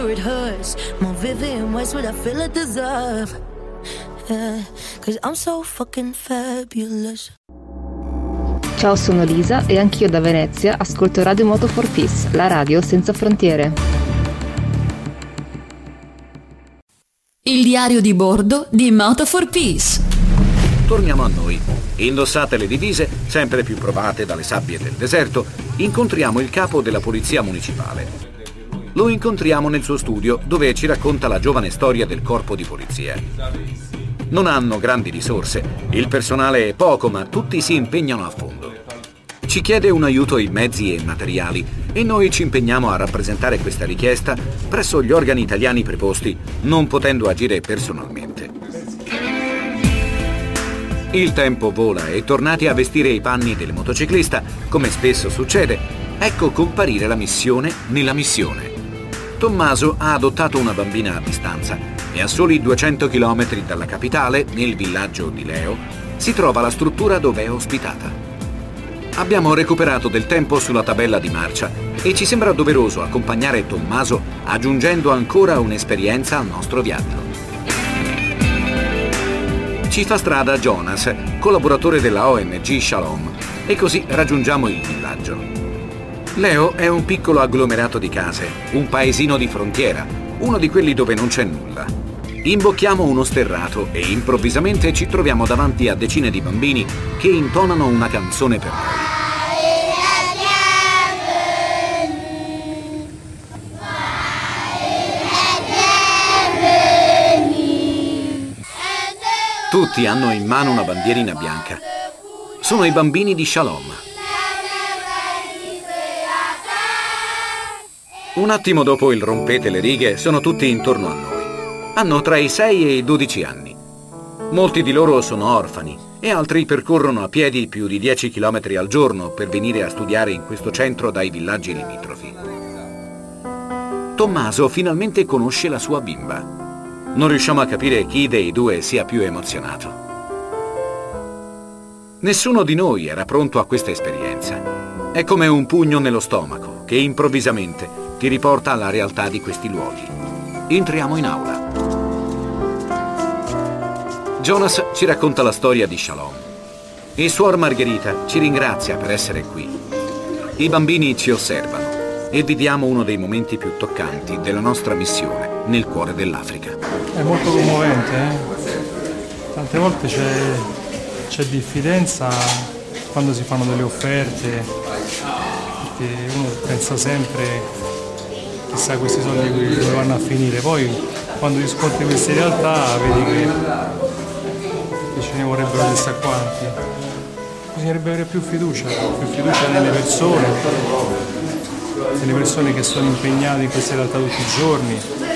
It hurts more vivid and worse what I feel I deserve. Yeah, 'cause I'm so fucking fabulous. Ciao, sono Lisa e anch'io da Venezia ascolto Radio Moto for Peace, la radio senza frontiere. Il diario di bordo di Moto for Peace. Torniamo a noi. Indossate le divise, sempre più provate dalle sabbie del deserto, incontriamo il capo della polizia municipale. Lo incontriamo nel suo studio, dove ci racconta la giovane storia del corpo di polizia. Non hanno grandi risorse, il personale è poco, ma tutti si impegnano a fondo. Ci chiede un aiuto in mezzi e materiali e noi ci impegniamo a rappresentare questa richiesta presso gli organi italiani preposti, non potendo agire personalmente. Il tempo vola e tornati a vestire i panni del motociclista, come spesso succede, ecco comparire la missione nella missione. Tommaso ha adottato una bambina a distanza e a soli 200 km dalla capitale, nel villaggio di Leo, si trova la struttura dove è ospitata. Abbiamo recuperato del tempo sulla tabella di marcia e ci sembra doveroso accompagnare Tommaso aggiungendo ancora un'esperienza al nostro viaggio. Ci fa strada Jonas, collaboratore della ONG Shalom, e così raggiungiamo il villaggio. Leo è un piccolo agglomerato di case, un paesino di frontiera, uno di quelli dove non c'è nulla. Imbocchiamo uno sterrato e improvvisamente ci troviamo davanti a decine di bambini che intonano una canzone per noi. Tutti hanno in mano una bandierina bianca. Sono i bambini di Shalom. Un attimo dopo il rompete le righe sono tutti intorno a noi. Hanno tra i 6 e i 12 anni. Molti di loro sono orfani e altri percorrono a piedi più di 10 chilometri al giorno per venire a studiare in questo centro dai villaggi limitrofi. Tommaso finalmente conosce la sua bimba. Non riusciamo a capire chi dei due sia più emozionato. Nessuno di noi era pronto a questa esperienza. È come un pugno nello stomaco che improvvisamente ti riporta alla realtà di questi luoghi. Entriamo in aula. Jonas ci racconta la storia di Shalom. E Suor Margherita ci ringrazia per essere qui. I bambini ci osservano e viviamo uno dei momenti più toccanti della nostra missione nel cuore dell'Africa. È molto commovente, eh? Tante volte c'è diffidenza quando si fanno delle offerte, perché uno pensa sempre chissà questi soldi dove vanno a finire, poi quando riscontri queste realtà vedi che ce ne vorrebbero chissà quanti. Bisognerebbe avere più fiducia nelle persone che sono impegnate in queste realtà tutti i giorni,